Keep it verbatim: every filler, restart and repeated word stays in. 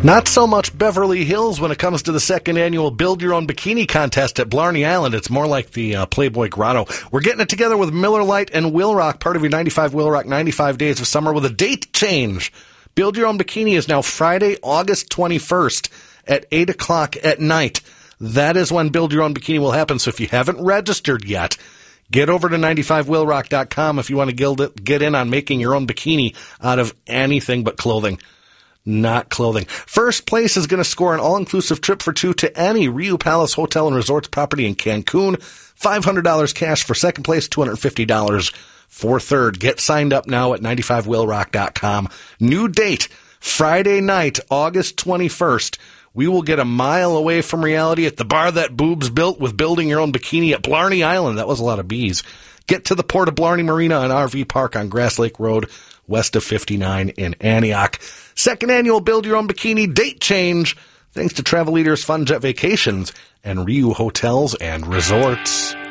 Not so much Beverly Hills when it comes to the second annual Build Your Own Bikini Contest at Blarney Island. It's more like the uh, Playboy Grotto. We're getting it together with Miller Lite and Will Rock, part of your ninety-five Will Rock ninety-five Days of Summer with a date change. Build Your Own Bikini is now Friday, August twenty-first at eight o'clock at night. That is when Build Your Own Bikini will happen. So if you haven't registered yet, get over to ninety-five will rock dot com if you want to get in on making your own bikini out of anything but clothing. Not clothing. First place is going to score an all-inclusive trip for two to any Riu Palace Hotel and Resorts property in Cancun. five hundred dollars cash for second place, two hundred fifty dollars for third. Get signed up now at ninety-five will rock dot com. New date, Friday night, August twenty-first. We will get a mile away from reality at the bar that Boobs built with Building Your Own Bikini at Blarney Island. That was a lot of bees. Get to the Port of Blarney Marina and R V Park on Grass Lake Road, west of fifty-nine in Antioch. Second annual Build Your Own Bikini date change, thanks to Travel Leaders Fun Jet Vacations and Riu Hotels and Resorts.